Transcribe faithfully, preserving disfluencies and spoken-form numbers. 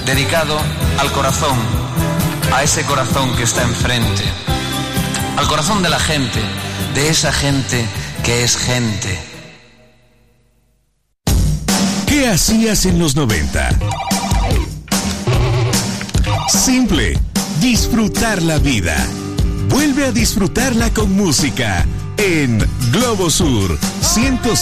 dedicado al corazón, a ese corazón que está enfrente, al corazón de la gente, de esa gente que es gente. ¿Qué hacías en los noventa? Simple, disfrutar la vida. Vuelve a disfrutarla con música en Globo Sur ciento